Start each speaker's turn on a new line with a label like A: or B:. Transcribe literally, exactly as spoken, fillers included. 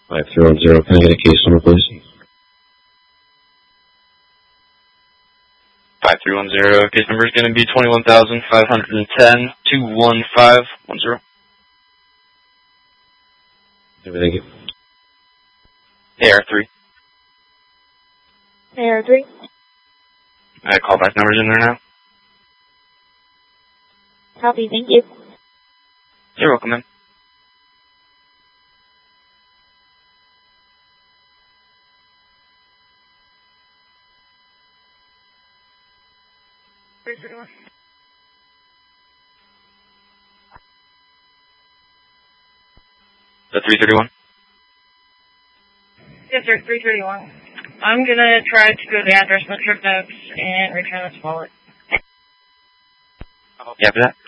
A: five three one zero, can I get a case number, please?
B: five three one zero, case number is going to be twenty-one thousand five hundred ten, two one five one zero.
A: Thank you.
B: A R three.
C: A R three.
B: I call back numbers in there now.
C: Copy, thank you.
B: You're welcome, man.
C: three thirty-one.
B: The three thirty-one?
C: Yes, sir, three thirty-one. I'm going to try to go to the address in the trip notes and return this wallet.
B: Yeah, for that.